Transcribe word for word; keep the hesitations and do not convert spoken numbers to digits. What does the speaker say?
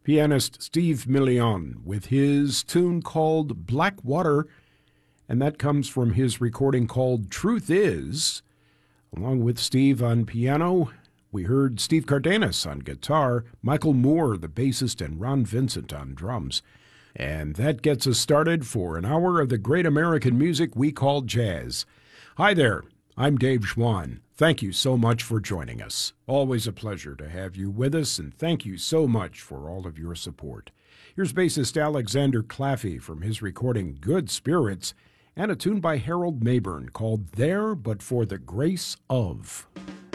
pianist Steve Million with his tune called Black Water, and that comes from his recording called Truth Is. Along with Steve on piano, we heard Steve Cardenas on guitar, Michael Moore, the bassist, and Ron Vincent on drums. And that gets us started for an hour of the great American music we call jazz. Hi there, I'm Dave Schwann. Thank you so much for joining us. Always a pleasure to have you with us, and thank you so much for all of your support. Here's bassist Alexander Claffey from his recording Good Spirits, and a tune by Harold Mabern called There But For the Grace Of.